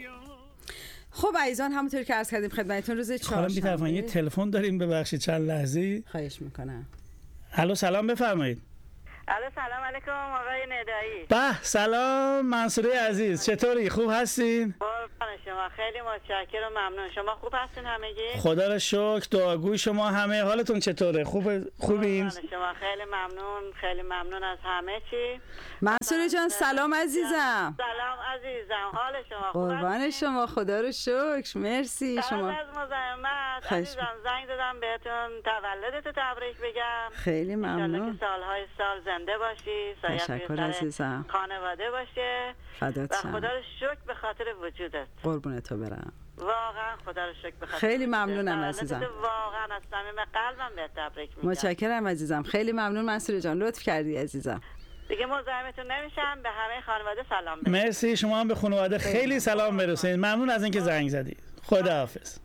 خب عزیزان، همونطور که عرض کردیم خدمتتون روز چهارشنبه یه تلفن داریم، ببخشید چند لحظه. خواهش میکنم. الو سلام، بفرمایید. الو سلام علیکم آقای ندایی. به سلام منصوره عزیز، چطوری؟ خوب هستین؟ قربان شما، خیلی متشکرم و ممنون. شما خوب هستین همگی؟ خدا را شکر، دعاگوی شما همه. حالتون چطوره؟ خوبین؟ شما خیلی ممنون، خیلی ممنون از همه چی. منصوره جان سلام عزیزم. سلام عزیزم، حال شما خوب؟ قربان شما، خدا رو شکر، مرسی. شما از مزاحمت عزیزم زنگ دادم بهتون تولدتو تبریک بگم. خیلی ممنون. سالهای سال زنده باشی، تشکر عزیزم. خانواده باشه. فدات شم. و خدا رو شکر به خاطر وجودت. قربون تو برم. واقعا خدا رو شکر به خاطر خیلی ممنونم عزیزم. واقعا از صمیم قلبم بهت تبریک میگم. متشکرم عزیزم، خیلی ممنون منصوره جان، لطف کردی عزیزم. دیگه مزاحمتون نمیشم، به همه خانواده سلام برسونید. مرسی، شما هم به خانواده خیلی سلام برسونید. ممنون از اینکه زنگ زدید. خداحافظ.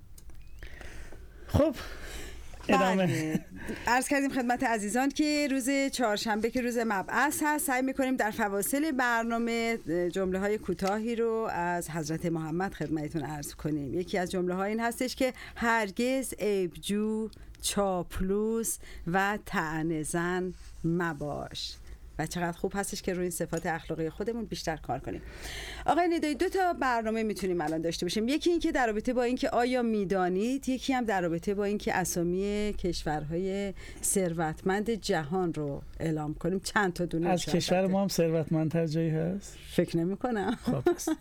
خب بله. عرض کردیم خدمت عزیزان که روز چهارشنبه که روز مبعث هست، سعی میکنیم در فواصل برنامه جمله های کوتاهی رو از حضرت محمد خدمتتون عرض کنیم. یکی از جمله ها این هستش که هرگز عیبجو، چاپلوس و طعنه زن مباش. و چقدر خوب هستش که روی این صفات اخلاقی خودمون بیشتر کار کنیم. آقای ندایی، 2 تا برنامه میتونیم الان داشته باشیم. یکی این که در رابطه با این که آیا میدانید، یکی هم در رابطه با این که اسامی کشورهای ثروتمند جهان رو اعلام کنیم. چند تا دونه از کشور ما هم ثروتمندتر جایی هست؟ فکر نمی کنم. خب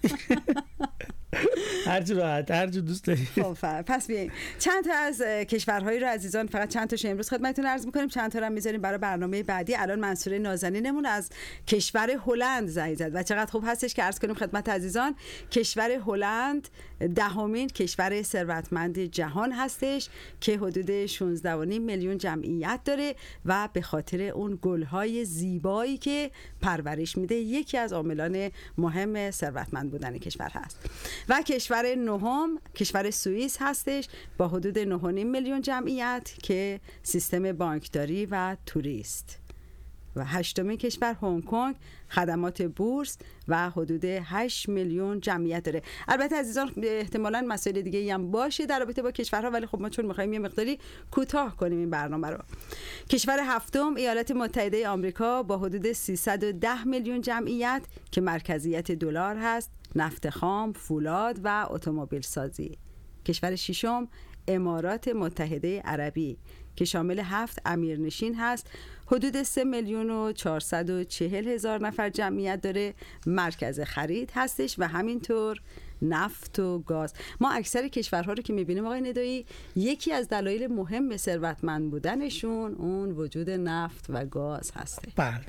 هر جو راحت، هر جو دوست داری. خب پس بیاییم چند تا از کشورهایی رو عزیزان، فقط چند تاشو امروز خدمتتون عرض می‌کنیم، چند تا رو می‌ذاریم برای برنامه بعدی. الان منصوره نازنینمون از کشور هلند زنگ زد و چقدر خوب هستش که عرض کنیم خدمت عزیزان کشور هلند 10مین کشور ثروتمند جهان هستش که حدود 16.5 میلیون جمعیت داره و به خاطر اون گل‌های زیبایی که پرورش میده یکی از عاملان مهم ثروتمند بودن کشور هست. و کشور نهم کشور سوئیس هستش با حدود 9.5 میلیون جمعیت که سیستم بانکداری و توریست. و 8مین کشور هنگ کنگ، خدمات بورس و حدود 8 میلیون جمعیت داره. البته عزیزان احتمالاً مسائل دیگه هم باشه در رابطه با کشورها، ولی خب ما چون می‌خوایم یه مقداری کوتاه کنیم این برنامه رو. کشور هفتم ایالات متحده آمریکا با حدود 310 میلیون جمعیت که مرکزیت دلار هست، نفت خام، فولاد و اتومبیل سازی. کشور ششم امارات متحده عربی که شامل 7 امیرنشین هست، حدود 3,440,000 نفر جمعیت داره، مرکز خرید هستش و همینطور نفت و گاز. ما اکثر کشورها رو که میبینیم آقای ندایی، یکی از دلایل مهم ثروتمند بودنشون اون وجود نفت و گاز هسته.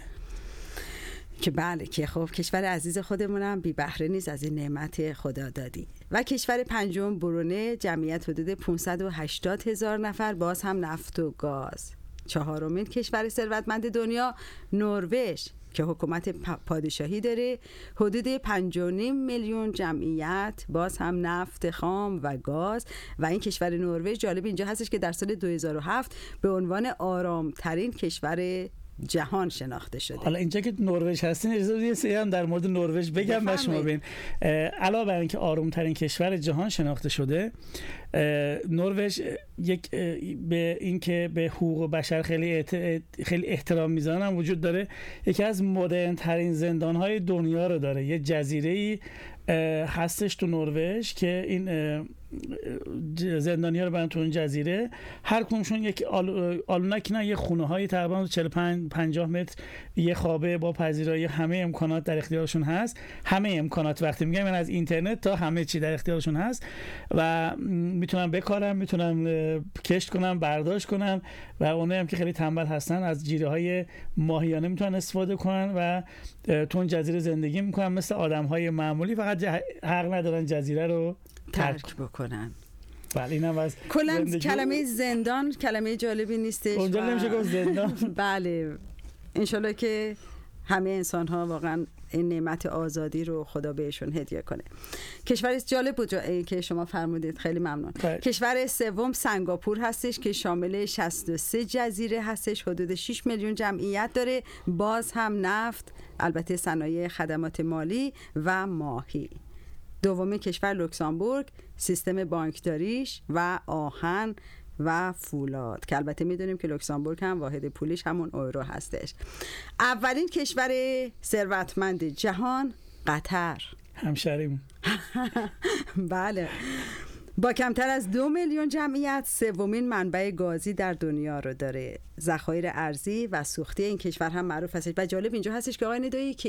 بله که خب کشور عزیز خودمونم بی بهره نیست از این نعمت خدا دادی. و کشور پنجم برونه، جمعیت حدود 580,000 نفر، باز هم نفت و گاز. 4مین کشور ثروتمند دنیا نروژ که حکومت پادشاهی داره، حدود 5.5 میلیون جمعیت، باز هم نفت خام و گاز. و این کشور نروژ جالب اینجا هستش که در سال 2007 به عنوان آرامترین کشور جهان شناخته شده. حالا اینجا که نروژ هستین اجازه بدید یه سری هم در مورد نروژ بگم و شما ببین. علاوه بر اینکه آرومترین کشور جهان شناخته شده، نروژ یک به اینکه به حقوق بشر خیلی احترام میذارن وجود داره. یکی از مدرن ترین زندان های دنیا رو داره. یه جزیره‌ای هستش تو نروژ که این زندانی‌ها رو برن تو اون جزیره، هر کدومشون یک آلونک نه یه خونه‌های تقریبا 45-50 متر، یه خوابه با پذیرایی، همه امکانات در اختیارشون هست. همه امکانات وقتی میگم من از اینترنت تا همه چی در اختیارشون هست و میتونن بکارن، میتونن کشت کنن، برداشت کنن و اونایی هم که خیلی تنبل هستن از جیره‌های ماهیانه میتونن استفاده کنن و تو اون جزیره زندگی میکنن مثل آدم‌های معمولی، فقط حق ندارن جزیره رو ترک بکنن. بله اینم از کلاً کلمه زندان کلمه جالبی نیستش. اونجا نمیشه گفت زندان. بله انشالله که همه انسان ها واقعا این نعمت آزادی رو خدا بهشون هدیه کنه. کشور جالب بود که شما فرمودید، خیلی ممنون. کشور سوم سنگاپور هستش که شامل 63 جزیره هستش، حدود 6 میلیون جمعیت داره، باز هم نفت، البته صنایع خدمات مالی و ماهی. دومین کشور لوکزامبورگ، سیستم بانکداریش و آهن و فولاد که البته میدونیم که لوکزامبورگ هم واحد پولیش همون یورو هستش. اولین کشور ثروتمند جهان قطر، همشهریمون. بله، با کمتر از 2 میلیون جمعیت سومین منبع گازی در دنیا رو داره. ذخایر ارزی و سوختی این کشور هم معروف هستش و جالب اینجا هستش که آقای ندایی که